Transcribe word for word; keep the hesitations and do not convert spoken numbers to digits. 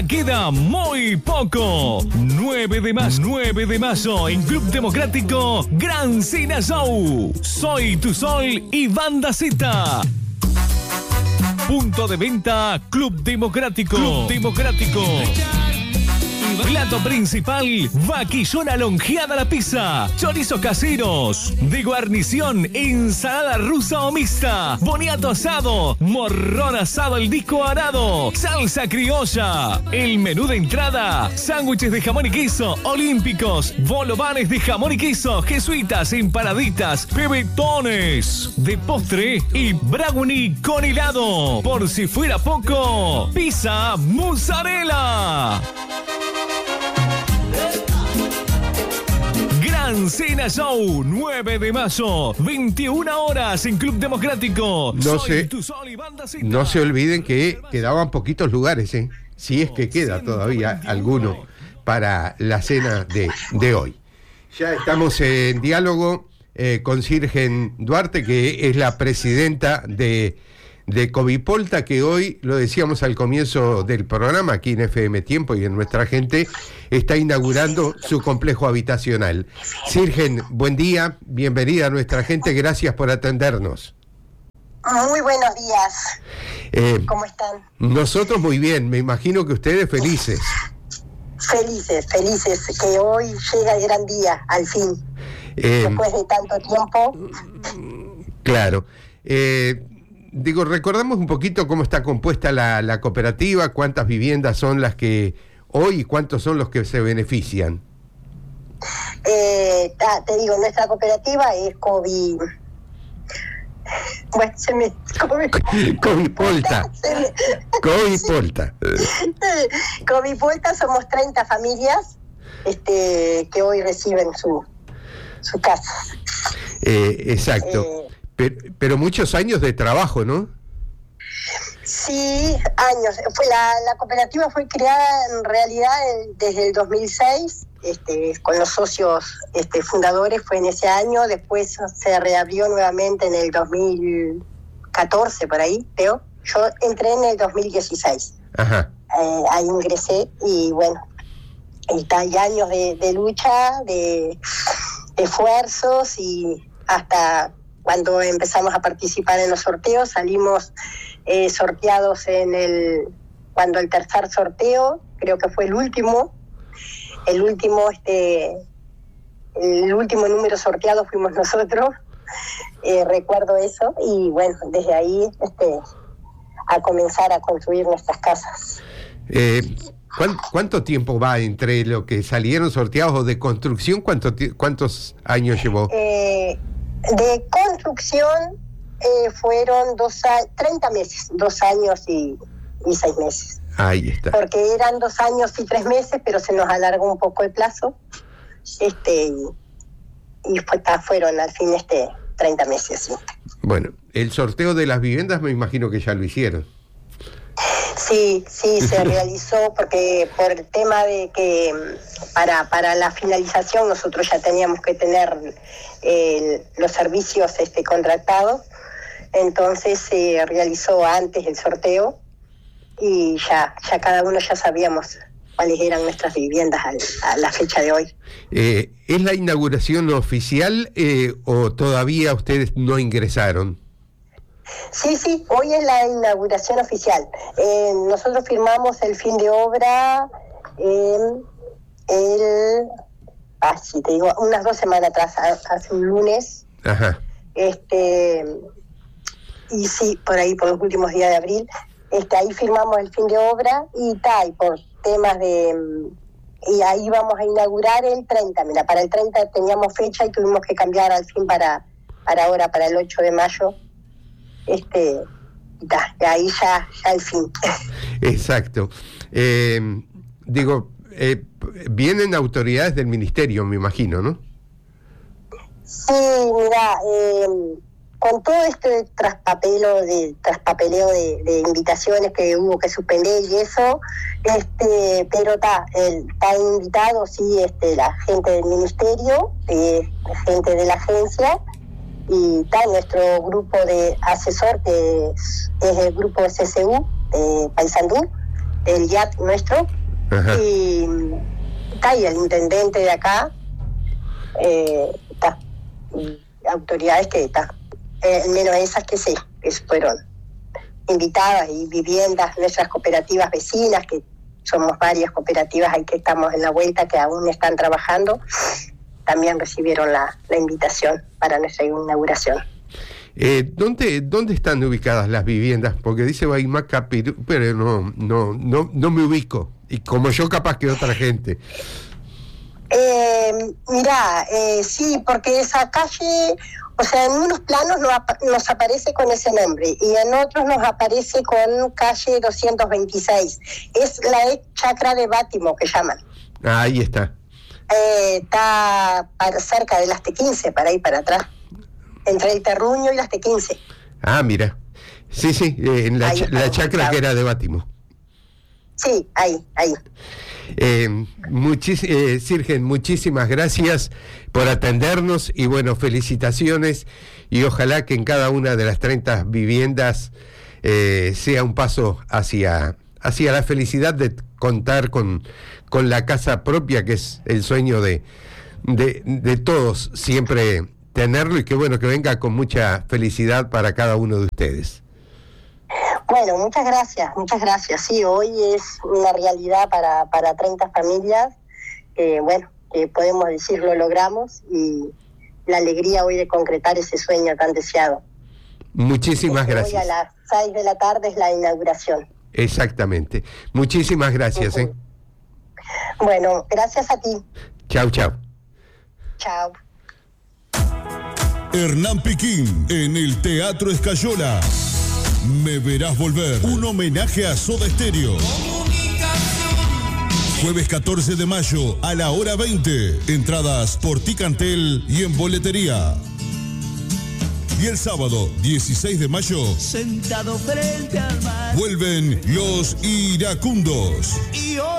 Queda muy poco. nueve de mayo, nueve de mayo en Club Democrático, Gran Cena Show. Soy Tu Sol y Banda Z. Punto de venta Club Democrático. Club Democrático. Plato principal, vaquillona longeada a la pizza, chorizos caseros, de guarnición, ensalada rusa o mixta, boniato asado, morrón asado al disco arado, salsa criolla. El menú de entrada, sándwiches de jamón y queso, olímpicos, bolovanes de jamón y queso, jesuitas, empanaditas, pebetones. De postre y brownie con helado. Por si fuera poco, pizza mozzarella. Gran Cena Show, nueve de mayo, veintiuna horas en Club Democrático. No se, no se olviden que quedaban poquitos lugares, ¿eh? Si es que queda todavía alguno para la cena de, de hoy. Ya estamos en diálogo eh, con Sirgen Duarte, que es la presidenta de... de Covipolta, que hoy, lo decíamos al comienzo del programa, aquí en F M Tiempo y en Nuestra Gente, está inaugurando su complejo habitacional. Sirgen, buen día, bienvenida a Nuestra Gente, gracias por atendernos. Muy buenos días. Eh, ¿Cómo están? Nosotros muy bien, me imagino que ustedes felices. Felices, felices, que hoy llega el gran día, al fin, eh, después de tanto tiempo. Claro. Eh, Digo, recordamos un poquito cómo está compuesta la, la cooperativa, cuántas viviendas son las que hoy y cuántos son los que se benefician. Eh, ah, te digo, nuestra cooperativa es Covi... Bueno, se me... Covipolta. me... Covipolta. Covipolta, somos treinta familias este, que hoy reciben su, su casa. Eh, exacto. Eh, Pero, pero muchos años de trabajo, ¿no? Sí, años. Fue la, la cooperativa fue creada en realidad el, desde el dos mil seis, este, con los socios este, fundadores, fue en ese año. Después se reabrió nuevamente en el dos mil catorce, por ahí, creo. Yo entré en el dos mil dieciséis. Ajá. Eh, ahí ingresé y bueno, hay años de, de lucha, de, de esfuerzos y hasta... Cuando empezamos a participar en los sorteos, salimos eh, sorteados en el, cuando el tercer sorteo, creo que fue el último, el último, este, el último número sorteado fuimos nosotros, eh, recuerdo eso, y bueno, desde ahí este, a comenzar a construir nuestras casas. Eh, ¿Cuánto tiempo va entre lo que salieron sorteados o de construcción? ¿Cuánto, ¿Cuántos años llevó? Eh, De construcción eh, fueron dos a, treinta meses, dos años y, y seis meses. Ahí está. Porque eran dos años y tres meses, pero se nos alargó un poco el plazo. Este y fue, fueron al fin este treinta meses. Sí. Bueno, el sorteo de las viviendas me imagino que ya lo hicieron. Sí, sí, se realizó porque por el tema de que para para la finalización nosotros ya teníamos que tener eh, los servicios este, contratados, entonces se realizó antes el sorteo y ya ya cada uno ya sabíamos cuáles eran nuestras viviendas al, a la fecha de hoy. Eh, ¿Es la inauguración oficial eh, o todavía ustedes no ingresaron? Sí, sí, hoy es la inauguración oficial. Eh, nosotros firmamos el fin de obra eh, el, ah, sí, te digo, unas dos semanas atrás, hace un lunes. Ajá. Este, y sí, por ahí, por los últimos días de abril, este, ahí firmamos el fin de obra y tal, por temas de... Y ahí vamos a inaugurar el treinta. Mira, para el treinta teníamos fecha y tuvimos que cambiar al fin para, para ahora, para el ocho de mayo. Este, da, ahí ya, ya al fin. Exacto. Eh, digo, eh, vienen autoridades del ministerio, me imagino, ¿no? Sí, mira, eh, con todo este traspapelo de traspapeleo de, de invitaciones que hubo que suspender y eso, este, pero está, está invitado sí, este, la gente del ministerio, eh, gente de la agencia. Y está nuestro grupo de asesor, que es, es el grupo C C U de Paysandú, del I A T nuestro. Ajá. Y está ahí el intendente de acá, eh, está, autoridades que está, eh, menos esas que sí, que fueron invitadas, y viviendas, nuestras cooperativas vecinas, que somos varias cooperativas ahí que estamos en la vuelta, que aún están trabajando, también recibieron la, la invitación para nuestra inauguración. Eh, ¿dónde, ¿Dónde están ubicadas las viviendas? Porque dice Guaymaca, pero no, no, no, no me ubico. Y como yo, capaz que otra gente. Eh, mirá, eh, sí, porque esa calle, o sea, en unos planos nos, ap- nos aparece con ese nombre y en otros nos aparece con calle doscientos veintiséis. Es la ex chacra de Bátimo, que llaman. Ah, ahí está. Eh, está para, cerca de las T quince, para ir para atrás. Entre el Terruño y las T quince. Ah, mira. Sí, sí, eh, en la, ch- la chacra que era de Bátimo. Sí, ahí, ahí. Eh, muchis- eh, Sirgen, muchísimas gracias por atendernos y bueno, felicitaciones, y ojalá que en cada una de las treinta viviendas eh, sea un paso hacia, hacia la felicidad de contar con, con la casa propia, que es el sueño de, de, de todos, siempre tenerlo, y que bueno, que venga con mucha felicidad para cada uno de ustedes. Bueno, muchas gracias, muchas gracias. Sí, hoy es una realidad para, para treinta familias, que bueno, que podemos decir lo logramos, y la alegría hoy de concretar ese sueño tan deseado. Muchísimas este, gracias. Hoy a las seis de la tarde es la inauguración. Exactamente. Muchísimas gracias. Uh-huh. ¿eh? Bueno, gracias a ti. Chau, chau. Chao. Hernán Piquín en el Teatro Escayola. Me verás volver. Un homenaje a Soda Stereo. Jueves catorce de mayo a la hora veinte. Entradas por Ticantel y en boletería. Y el sábado dieciséis de mayo, sentado frente al mar, vuelven Los Iracundos. Y hoy